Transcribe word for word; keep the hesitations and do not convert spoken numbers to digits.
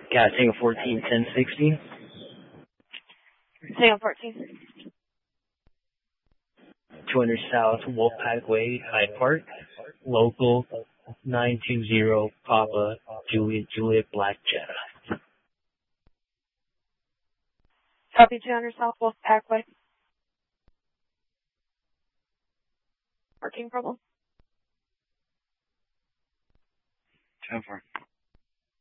Got Tango fourteen, ten sixty. Tango fourteen. two hundred South Wolfpack Way, Hyde Park. Local nine two zero Papa Juliet Juliet Black Jetta. Copy two hundred South Wolfpack Way. Parking problem. ten four.